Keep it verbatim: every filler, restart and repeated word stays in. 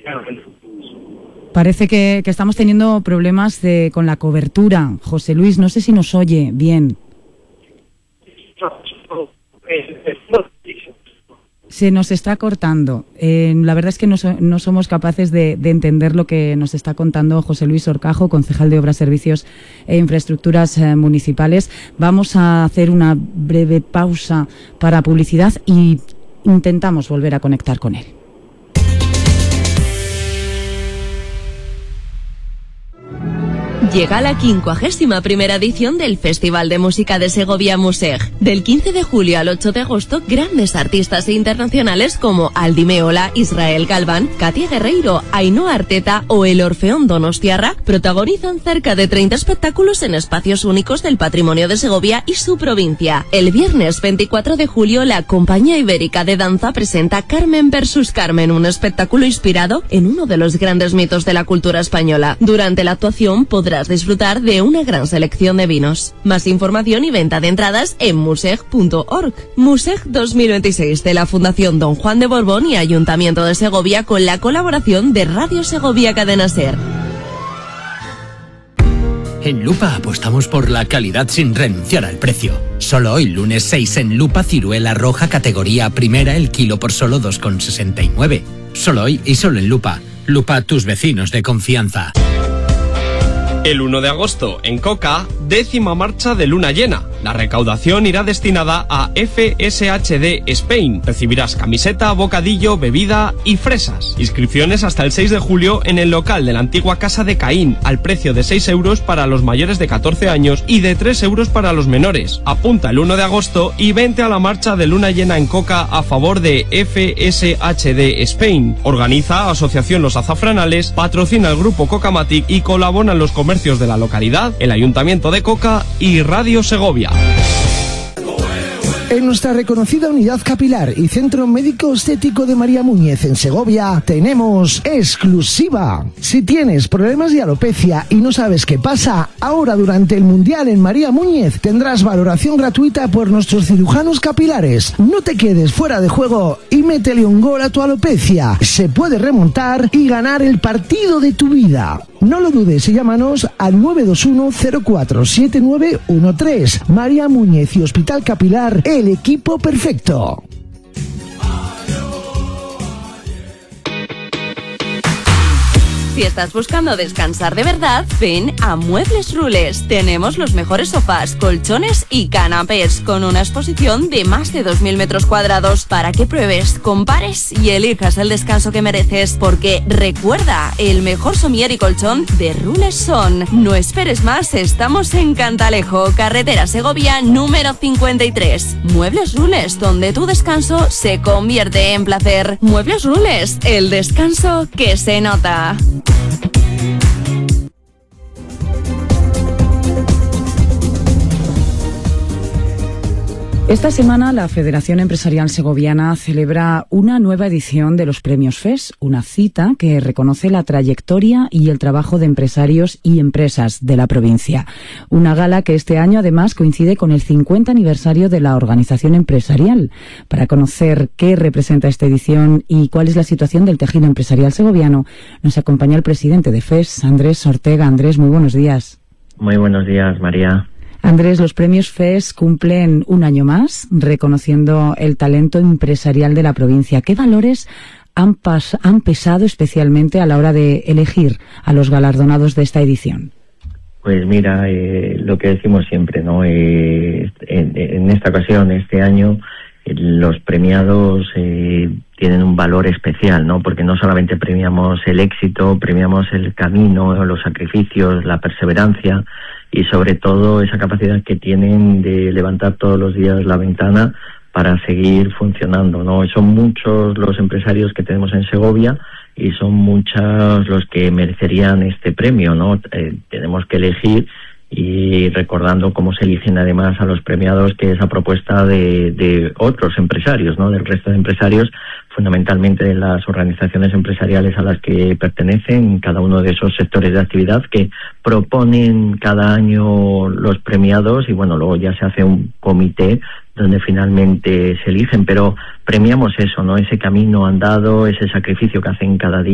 Parece que, que estamos teniendo problemas de, con la cobertura. José Luis, no sé si nos oye bien. Se nos está cortando. Eh, la verdad es que no, so, no somos capaces de, de entender lo que nos está contando José Luis Horcajo, concejal de Obras, Servicios e Infraestructuras eh, Municipales. Vamos a hacer una breve pausa para publicidad y intentamos volver a conectar con él. Llega la quincuagésima primera edición del Festival de Música de Segovia Museg. Del quince de julio al ocho de agosto, grandes artistas internacionales como Aldi Meola, Israel Galván, Katia Guerreiro, Ainhoa Arteta o el Orfeón Donostiarra protagonizan cerca de treinta espectáculos en espacios únicos del patrimonio de Segovia y su provincia. El viernes veinticuatro de julio, la Compañía Ibérica de Danza presenta Carmen versus Carmen, un espectáculo inspirado en uno de los grandes mitos de la cultura española. Durante la actuación podrás disfrutar de una gran selección de vinos. Más información y venta de entradas en museg punto org. Museg dos mil veintiséis, de la Fundación Don Juan de Borbón y Ayuntamiento de Segovia, con la colaboración de Radio Segovia Cadena Ser. En Lupa apostamos por la calidad sin renunciar al precio. Solo hoy, lunes seis, en Lupa, ciruela roja categoría primera, el kilo por solo dos con sesenta y nueve. Solo hoy y solo en Lupa. Lupa, tus vecinos de confianza. El uno de agosto, en Coca, décima marcha de luna llena. La recaudación irá destinada a F S H D Spain. Recibirás camiseta, bocadillo, bebida y fresas. Inscripciones hasta el seis de julio en el local de la antigua Casa de Caín, al precio de seis euros para los mayores de catorce años y de tres euros para los menores. Apunta el uno de agosto y vente a la marcha de luna llena en Coca a favor de F S H D Spain. Organiza Asociación Los Azafranales, patrocina el grupo Cocamatic y colaboran los comercios de la localidad, el Ayuntamiento de Coca y Radio Segovia. En nuestra reconocida unidad capilar y Centro Médico Estético de María Muñez en Segovia tenemos exclusiva. Si tienes problemas de alopecia y no sabes qué pasa, ahora durante el Mundial en María Muñez tendrás valoración gratuita por nuestros cirujanos capilares. No te quedes fuera de juego y métele un gol a tu alopecia. Se puede remontar y ganar el partido de tu vida. No lo dudes y llámanos al nueve dos uno cero cuatro siete nueve uno tres. María Muñez y Hospital Capilar, el equipo perfecto. Si estás buscando descansar de verdad, ven a Muebles Rules. Tenemos los mejores sofás, colchones y canapés, con una exposición de más de dos mil metros cuadrados para que pruebes, compares y elijas el descanso que mereces. Porque recuerda, el mejor somier y colchón de Rules son. No esperes más, estamos en Cantalejo, carretera Segovia número cincuenta y tres. Muebles Rules, donde tu descanso se convierte en placer. Muebles Rules, el descanso que se nota. Esta semana la Federación Empresarial Segoviana celebra una nueva edición de los Premios F E S, una cita que reconoce la trayectoria y el trabajo de empresarios y empresas de la provincia. Una gala que este año además coincide con el cincuenta aniversario de la organización empresarial. Para conocer qué representa esta edición y cuál es la situación del tejido empresarial segoviano, nos acompaña el presidente de F E S, Andrés Ortega. Andrés, muy buenos días. Muy buenos días, María. Andrés, los premios F E S cumplen un año más, reconociendo el talento empresarial de la provincia. ¿Qué valores han, pas- han pesado especialmente a la hora de elegir a los galardonados de esta edición? Pues mira, eh, lo que decimos siempre, ¿no? Eh, en, en esta ocasión, este año, eh, los premiados eh, tienen un valor especial, ¿no? Porque no solamente premiamos el éxito, premiamos el camino, los sacrificios, la perseverancia, y sobre todo esa capacidad que tienen de levantar todos los días la ventana para seguir funcionando, ¿no? Y son muchos los empresarios que tenemos en Segovia y son muchos los que merecerían este premio, ¿no? Eh, tenemos que elegir, y recordando cómo se eligen además a los premiados, que es a propuesta de, de otros empresarios, ¿no? Del resto de empresarios, fundamentalmente de las organizaciones empresariales a las que pertenecen, cada uno de esos sectores de actividad que proponen cada año los premiados, y bueno, luego ya se hace un comité donde finalmente se eligen, pero premiamos eso, ¿no? Ese camino andado, ese sacrificio que hacen cada día